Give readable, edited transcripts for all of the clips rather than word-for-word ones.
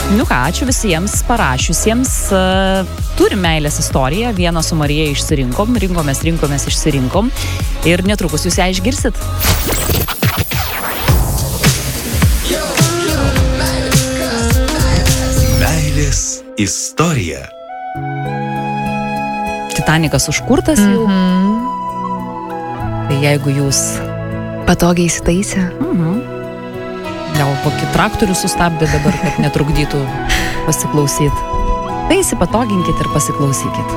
Nu ką, ačiū visiems parašiusiems. Turim meilės istoriją. Vieną su Marija išsirinkom, rinkomės, išsirinkom. Ir netrukus jūs ją išgirsit. Meilės istorija. Titanikas užkurtas jau. Tai jeigu jūs patogiai įsitaisę. Gal kokį traktorių sustabdė dabar, kad netrukdytų pasiklausyti. Tai įsipatoginkit ir pasiklausykit.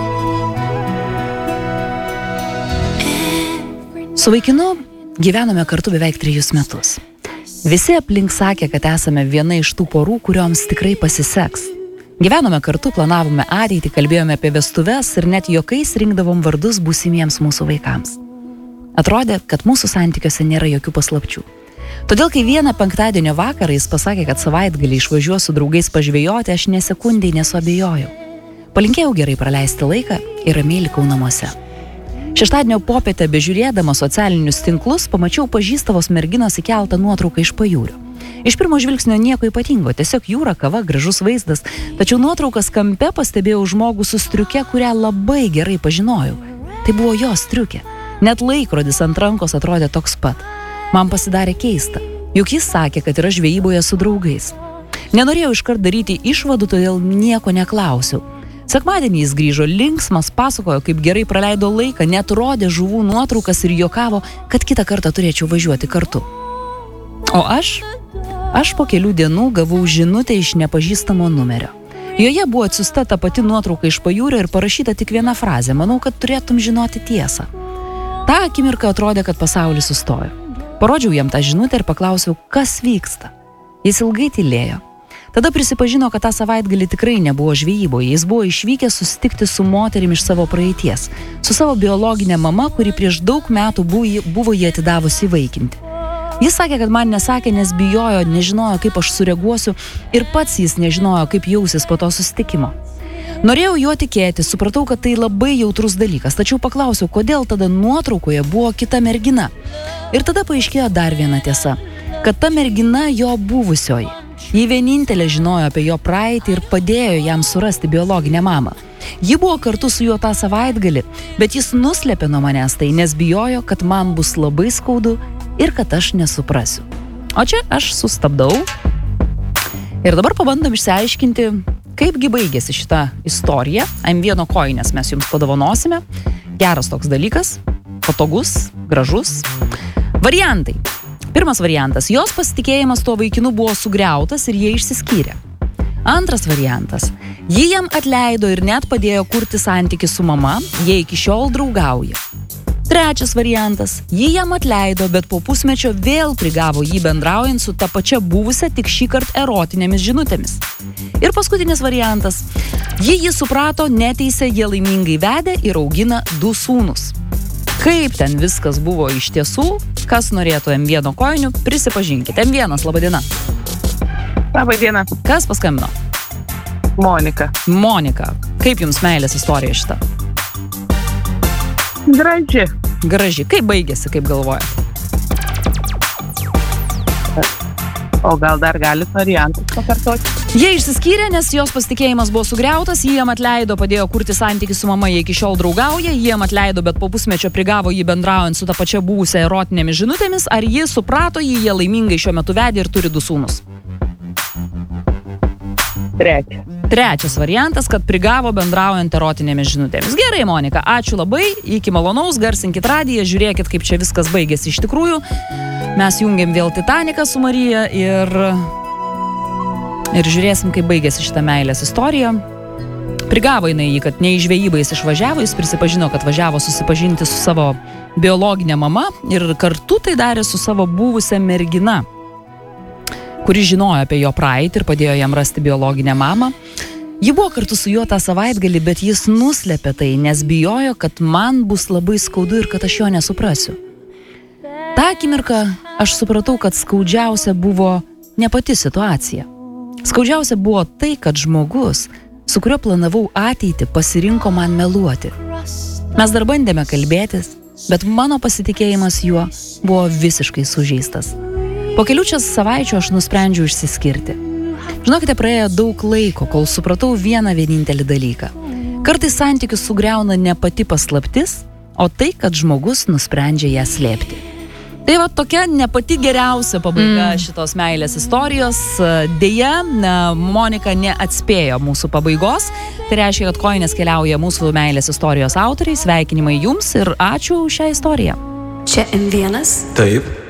Su vaikinu gyvenome kartu beveik 3 metus. Visi aplink sakė, kad esame viena iš tų porų, kurioms tikrai pasiseks. Gyvenome kartu, planavome ateitį, kalbėjome apie vestuves ir net juokais rinkdavom vardus būsimiems mūsų vaikams. Atrodė, kad mūsų santykiuose nėra jokių paslapčių. Todėl, kai vieną penktadienio vakarą jis pasakė, kad savaitgalį išvažiuos su draugais pažvejoti, aš nė sekundei nesuabejojau. Palinkėjau gerai praleisti laiką ir ramiai likau namuose. Šeštadienio popietę, bežiūrėdama socialinius tinklus, pamačiau pažįstamos merginos įkeltą nuotrauką iš pajūrio. Iš pirmo žvilgsnio nieko ypatingo, tiesiog jūra, kava, gražus vaizdas, tačiau nuotraukas kampe pastebėjau žmogų su striuke, kurią labai gerai pažinojau. Tai buvo jos striukė. Net laikrodis ant rankos atrodė toks pat. Man pasidarė keista, juk jis sakė, kad yra žvejyboje su draugais. Nenorėjau iškart daryti išvadų, todėl nieko neklausiau. Sekmadienį jis grįžo linksmas, pasakojo, kaip gerai praleido laiką, net rodė žuvų nuotraukas ir juokavo, kad kitą kartą turėčiau važiuoti kartu. O aš po kelių dienų gavau žinutę iš nepažįstamo numerio. Joje buvo atsiųsta ta pati nuotrauka iš pajūrio ir parašyta tik viena frazė: manau, kad turėtum žinoti tiesą. Ta akimirka atrodė, kad pasaulis sustojo. Parodžiau jam tą žinutę ir paklausiau, kas vyksta. Jis ilgai tylėjo. Tada prisipažino, kad tą savaitgalį tikrai nebuvo žvejyboje. Jis buvo išvykęs susitikti su moterimi iš savo praeities, su savo biologinė mama, kuri prieš daug metų buvo jį atidavusi įvaikinti. Jis sakė, kad man nesakė, nes bijojo, nežinojo, kaip aš sureaguosiu, ir pats jis nežinojo, kaip jausis po to susitikimo. Norėjau juo tikėti, supratau, kad tai labai jautrus dalykas, tačiau paklausiau, kodėl tada nuotraukoje buvo kita mergina. Ir tada paaiškėjo dar viena tiesa, kad ta mergina jo buvusioji. Ji vienintelė žinojo apie jo praeitį ir padėjo jam surasti biologinę mamą. Ji buvo kartu su juo tą savaitgalį, bet jis nuslėpė nuo manęs tai, nes bijojo, kad man bus labai skaudu ir kad aš nesuprasiu. O čia aš sustabdau ir dabar pabandom išsiaiškinti, kaipgi baigėsi šita istorija. M1 kojines mes jums padovanosime. Geras toks dalykas, patogus, gražus. Variantai. Pirmas variantas. Jos pasitikėjimas tuo vaikinu buvo sugriautas ir jie išsiskyrė. Antras variantas. Ji jam atleido ir net padėjo kurti santykį su mama, jie iki šiol draugauja. Trečias variantas. Ji jam atleido, bet po pusmečio vėl prigavo jį bendraujant su ta pačia buvusia, tik šįkart erotinėmis žinutėmis. Ir paskutinis variantas. Ji jį suprato, neteisė, jie laimingai vedė ir augina 2 sūnus. Kaip ten viskas buvo iš tiesų, kas norėtų M1 kojinių, prisipažinkite. M1, laba diena. Labą dieną. Kas paskambino? Monika. Monika, kaip jums meilės istorija šita? Graži. Graži. Kaip baigėsi, kaip galvoja? O gal dar galit variantus pakartoti? Jie išsiskyrė, nes jos pasitikėjimas buvo sugriautas, jie jam atleido, padėjo kurti santykį su mama, jie iki šiol draugauja, jie jam atleido, bet po pusmečio prigavo jį bendraujant su ta pačia buvusia erotinėmis žinutėmis, ar ji suprato jį, jie laimingai šiuo metu vedė ir turi 2 sūnus? Trečias variantas, kad prigavo bendraujant erotinėmis žinutėmis. Gerai, Monika, ačiū labai, iki malonaus, garsinkit radiją, žiūrėkit, kaip čia viskas baigėsi iš tikrųjų. Mes jungiam vėl Titaniką su Marija ir žiūrėsim, kaip baigėsi šitą meilės istoriją. Prigavo jinai jį, kad ne į žvejybą jis išvažiavo, jis prisipažino, kad važiavo susipažinti su savo biologinė mama ir kartu tai darė su savo buvusia mergina, kuri žinojo apie jo praeitį ir padėjo jam rasti biologinę mamą. Ji buvo kartu su juo tą savaitgalį, bet jis nuslėpė tai, nes bijojo, kad man bus labai skaudu ir kad aš jo nesuprasiu. Ta akimirka aš supratau, kad skaudžiausia buvo ne pati situacija. Skaudžiausia buvo tai, kad žmogus, su kuriuo planavau ateitį, pasirinko man meluoti. Mes dar bandėme kalbėtis, bet mano pasitikėjimas juo buvo visiškai sužeistas. Po kelių čia savaičių aš nusprendžiau išsiskirti. Žinokite, praėjo daug laiko, kol supratau vieną vienintelį dalyką. Kartais santykius sugriauna ne pati paslaptis, o tai, kad žmogus nusprendžia ją slėpti. Tai va tokia ne pati geriausia pabaiga šitos meilės istorijos. Deja, Monika neatspėjo mūsų pabaigos. Tai reiškia, kad kojinės keliauja mūsų meilės istorijos autoriai. Sveikinimai jums ir ačiū už šią istoriją. Čia M1. Taip.